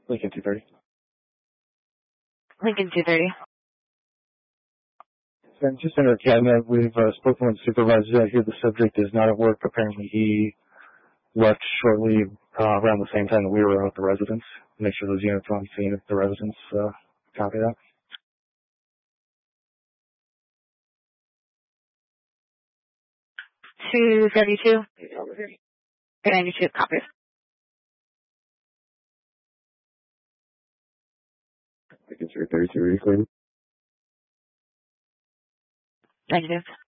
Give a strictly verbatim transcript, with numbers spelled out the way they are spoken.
Lincoln two thirty. Lincoln two thirty. And just under cabinet, we've uh, spoken with the supervisor here. The subject is not at work. Apparently he left shortly uh, around the same time that we were at the residence. Make sure those units are on scene at the residence. Uh, copy that. two seventy-two. two ninety-two, copy. Lincoln three thirty-two, recording. Negative.